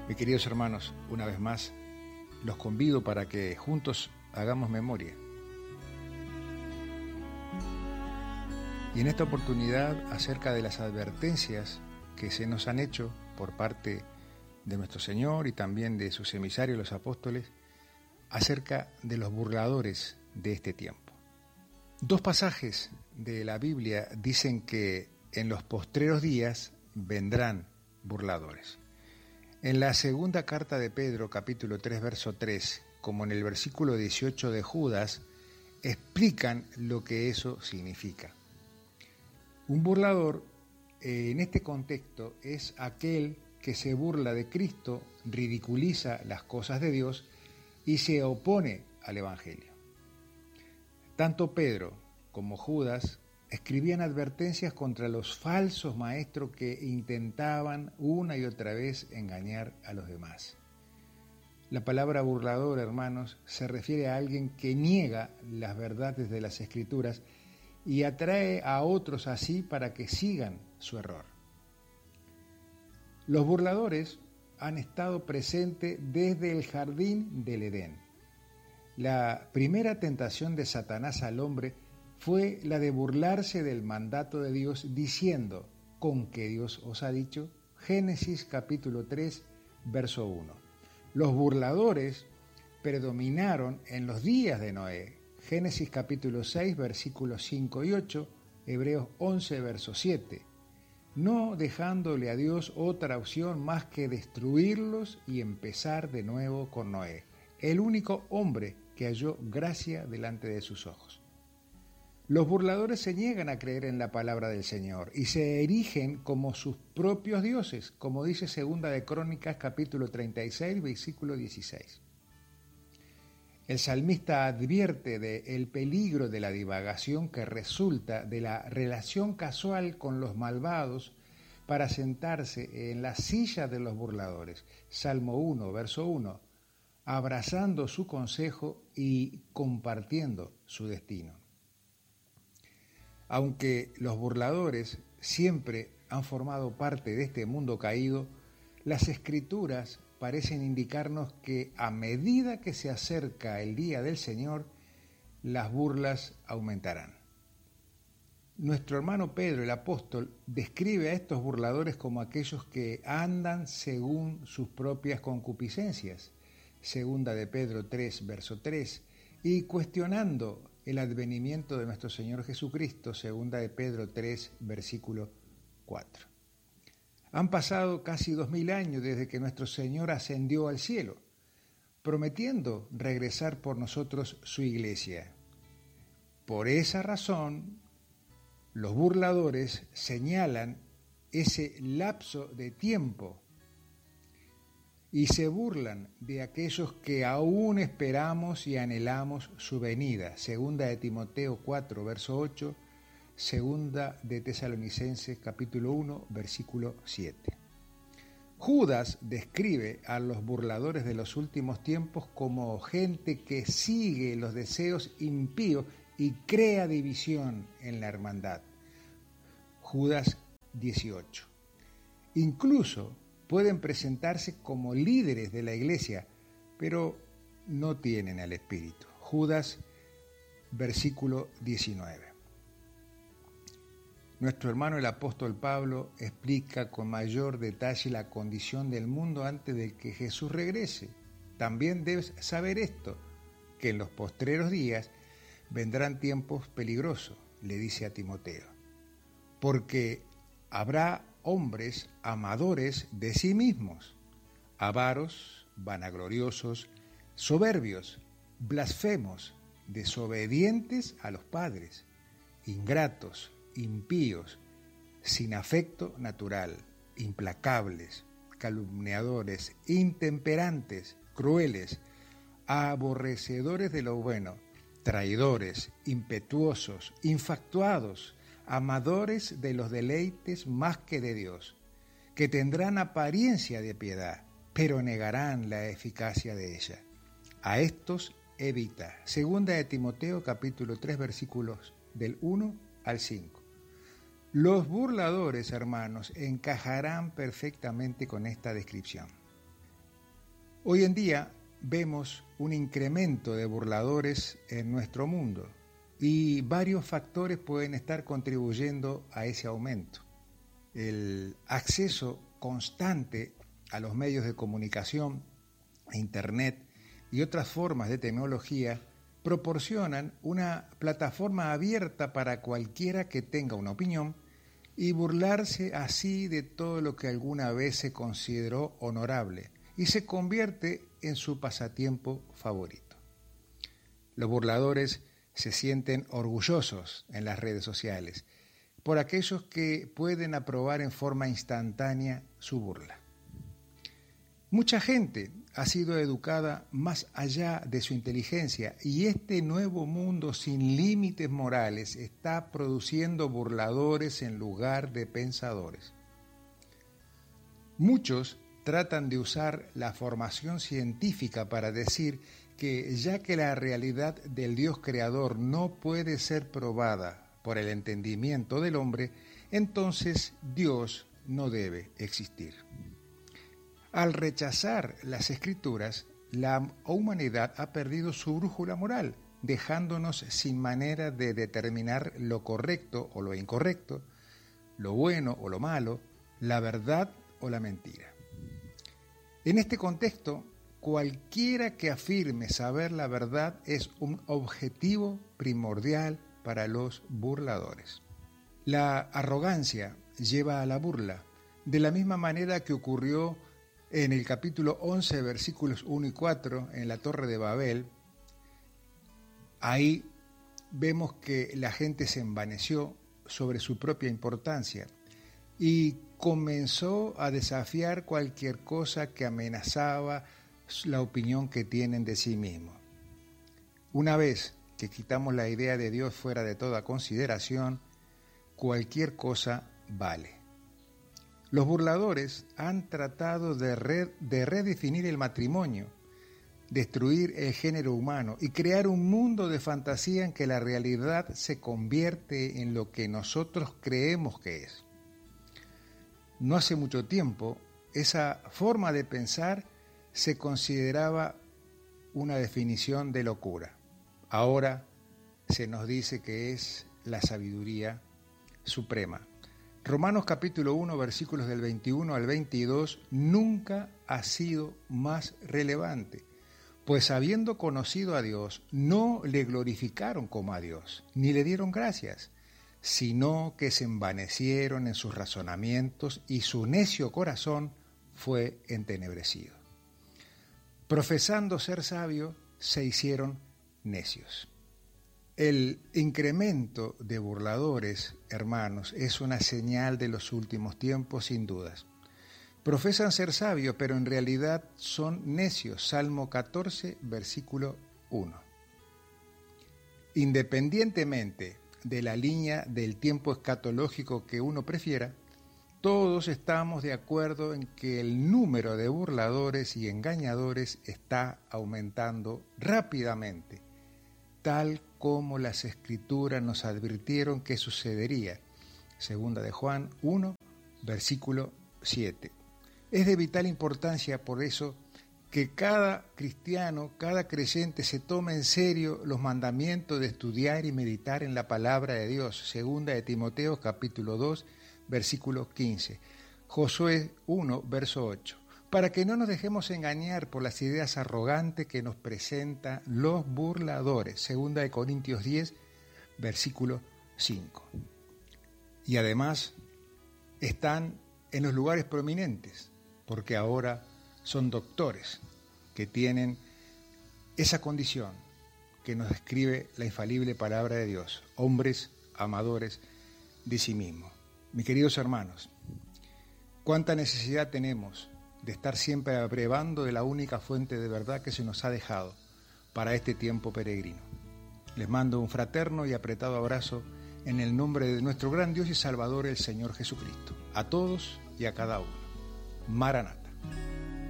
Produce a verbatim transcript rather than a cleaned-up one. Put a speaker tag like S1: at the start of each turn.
S1: Mis queridos hermanos, una vez más, los convido para que juntos hagamos memoria. Y en esta oportunidad, acerca de las advertencias que se nos han hecho por parte de nuestro Señor y también de sus emisarios, los apóstoles, acerca de los burladores de este tiempo. Dos pasajes de la Biblia dicen que en los postreros días vendrán burladores. En la segunda carta de Pedro, capítulo tres, verso tres, como en el versículo dieciocho de Judas, explican lo que eso significa. Un burlador, eh, en este contexto, es aquel que se burla de Cristo, ridiculiza las cosas de Dios y se opone al Evangelio. Tanto Pedro como Judas escribían advertencias contra los falsos maestros que intentaban una y otra vez engañar a los demás. La palabra burlador, hermanos, se refiere a alguien que niega las verdades de las Escrituras y atrae a otros así para que sigan su error. Los burladores han estado presentes desde el jardín del Edén. La primera tentación de Satanás al hombre fue la de burlarse del mandato de Dios diciendo, ¿con qué Dios os ha dicho? Génesis capítulo tres, verso uno. Los burladores predominaron en los días de Noé. Génesis capítulo seis, versículos cinco y ocho, Hebreos once, verso siete. No dejándole a Dios otra opción más que destruirlos y empezar de nuevo con Noé, el único hombre que halló gracia delante de sus ojos. Los burladores se niegan a creer en la palabra del Señor y se erigen como sus propios dioses, como dice Segunda de Crónicas capítulo treinta y seis, versículo dieciséis. El salmista advierte del peligro de la divagación que resulta de la relación casual con los malvados para sentarse en la silla de los burladores. Salmo uno, verso uno, abrazando su consejo y compartiendo su destino. Aunque los burladores siempre han formado parte de este mundo caído, las Escrituras parecen indicarnos que a medida que se acerca el día del Señor, las burlas aumentarán. Nuestro hermano Pedro, el apóstol, describe a estos burladores como aquellos que andan según sus propias concupiscencias, segunda de Pedro tres, verso tres, y cuestionando el advenimiento de nuestro Señor Jesucristo, segunda de Pedro tres, versículo cuatro. Han pasado casi dos mil años desde que nuestro Señor ascendió al cielo, prometiendo regresar por nosotros su iglesia. Por esa razón, los burladores señalan ese lapso de tiempo y se burlan de aquellos que aún esperamos y anhelamos su venida. Segunda de Timoteo cuatro, verso ocho, segunda de Tesalonicenses capítulo uno, versículo siete. Judas describe a los burladores de los últimos tiempos como gente que sigue los deseos impíos y crea división en la hermandad. Judas dieciocho. Incluso pueden presentarse como líderes de la iglesia, pero no tienen el Espíritu. Judas, versículo diecinueve. Nuestro hermano el apóstol Pablo explica con mayor detalle la condición del mundo antes de que Jesús regrese. También debes saber esto, que en los postreros días vendrán tiempos peligrosos, le dice a Timoteo, porque habrá hombres amadores de sí mismos, avaros, vanagloriosos, soberbios, blasfemos, desobedientes a los padres, ingratos, impíos, sin afecto natural, implacables, calumniadores, intemperantes, crueles, aborrecedores de lo bueno, traidores, impetuosos, infatuados, amadores de los deleites más que de Dios, que tendrán apariencia de piedad, pero negarán la eficacia de ella. A estos evita. Segunda de Timoteo capítulo tres, versículos del uno al cinco. Los burladores, hermanos, encajarán perfectamente con esta descripción. Hoy en día vemos un incremento de burladores en nuestro mundo y varios factores pueden estar contribuyendo a ese aumento. El acceso constante a los medios de comunicación, a Internet y otras formas de tecnología proporcionan una plataforma abierta para cualquiera que tenga una opinión y burlarse así de todo lo que alguna vez se consideró honorable y se convierte en su pasatiempo favorito. Los burladores se sienten orgullosos en las redes sociales por aquellos que pueden aprobar en forma instantánea su burla. Mucha gente ha sido educada más allá de su inteligencia y este nuevo mundo sin límites morales está produciendo burladores en lugar de pensadores. Muchos tratan de usar la formación científica para decir que ya que la realidad del Dios creador no puede ser probada por el entendimiento del hombre, entonces Dios no debe existir. Al rechazar las Escrituras, la humanidad ha perdido su brújula moral, dejándonos sin manera de determinar lo correcto o lo incorrecto, lo bueno o lo malo, la verdad o la mentira. En este contexto, cualquiera que afirme saber la verdad es un objetivo primordial para los burladores. La arrogancia lleva a la burla, de la misma manera que ocurrió en el capítulo once, versículos uno y cuatro, en la Torre de Babel. Ahí vemos que la gente se envaneció sobre su propia importancia y comenzó a desafiar cualquier cosa que amenazaba la opinión que tienen de sí mismos. Una vez que quitamos la idea de Dios fuera de toda consideración, cualquier cosa vale. Los burladores han tratado de, re, de redefinir el matrimonio, destruir el género humano y crear un mundo de fantasía en que la realidad se convierte en lo que nosotros creemos que es. No hace mucho tiempo, esa forma de pensar se consideraba una definición de locura. Ahora se nos dice que es la sabiduría suprema. Romanos capítulo uno, versículos del veintiuno al veintidós, nunca ha sido más relevante, pues habiendo conocido a Dios, no le glorificaron como a Dios, ni le dieron gracias, sino que se envanecieron en sus razonamientos y su necio corazón fue entenebrecido. Profesando ser sabios, se hicieron necios. El incremento de burladores, hermanos, es una señal de los últimos tiempos, sin dudas. Profesan ser sabios, pero en realidad son necios. Salmo catorce, versículo uno. Independientemente de la línea del tiempo escatológico que uno prefiera, todos estamos de acuerdo en que el número de burladores y engañadores está aumentando rápidamente, tal como las Escrituras nos advirtieron que sucedería. Segunda de Juan uno, versículo siete. Es de vital importancia, por eso, que cada cristiano, cada creyente se tome en serio los mandamientos de estudiar y meditar en la palabra de Dios. Segunda de Timoteo, capítulo dos, versículo quince. Josué uno, verso ocho. Para que no nos dejemos engañar por las ideas arrogantes que nos presentan los burladores. Segunda de Corintios diez, versículo cinco. Y además están en los lugares prominentes, porque ahora son doctores que tienen esa condición que nos describe la infalible palabra de Dios, hombres amadores de sí mismos. Mis queridos hermanos, cuánta necesidad tenemos de estar siempre abrevando de la única fuente de verdad que se nos ha dejado para este tiempo peregrino. Les mando un fraterno y apretado abrazo en el nombre de nuestro gran Dios y Salvador, el Señor Jesucristo. A todos y a cada uno. Maranata.